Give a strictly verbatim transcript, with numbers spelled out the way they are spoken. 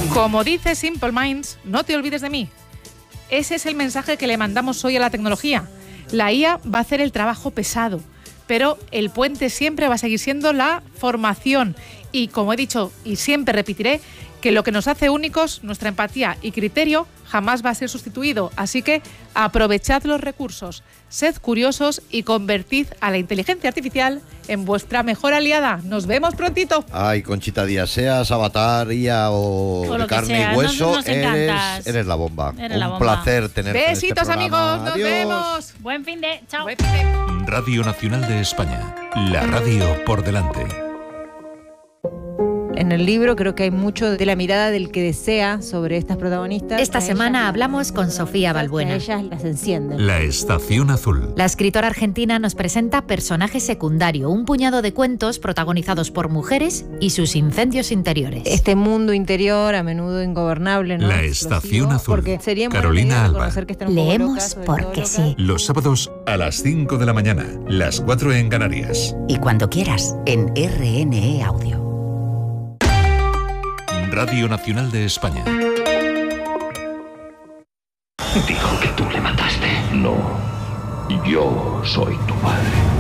Como dice Simple Minds, no te olvides de mí. Ese es el mensaje que le mandamos hoy a la tecnología. La I A va a hacer el trabajo pesado, pero el puente siempre va a seguir siendo la formación. Y como he dicho y siempre repetiré, que lo que nos hace únicos, nuestra empatía y criterio, jamás va a ser sustituido. Así que aprovechad los recursos, sed curiosos y convertid a la inteligencia artificial en vuestra mejor aliada. Nos vemos prontito. Ay, Conchita Díaz, seas avatar, I A o, O de lo que carne sea, y hueso, nos- nos eres, encantas. eres la bomba. Eres Un la bomba. placer tenerte en este Besitos, programa. amigos. Nos Adiós. vemos. Buen fin de... Chao. Buen fin de- Radio Nacional de España. La radio por delante. En el libro creo que hay mucho de la mirada del que desea sobre estas protagonistas. Esta A semana ellas- hablamos con Sofía Balbuena. A ellas las encienden. La Estación Azul. La escritora argentina nos presenta Personaje secundario, un puñado de cuentos protagonizados por mujeres y sus incendios interiores. Este mundo interior, a menudo ingobernable, ¿no? La Explosivo, Estación Azul. Porque sería muy Carolina entendido Alba. reconocer que están un poco Leemos locas, sobre todo porque locas. sí. Los sábados a las cinco de la mañana, las cuatro en Canarias. Y cuando quieras, en R N E Audio. Radio Nacional de España. Dijo que tú le mataste. No, yo soy tu padre.